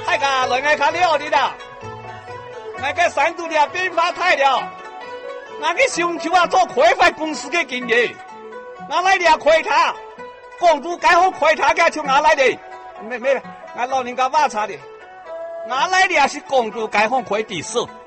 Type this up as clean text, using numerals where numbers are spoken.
大家两个较了的啦。那个三度了变化太了，那个上丘啊做开发公司的经营，哪来俩开塔？公主该好开塔个从哪来的？没，俺老人家挖查的，哪来俩是公主该好开地势？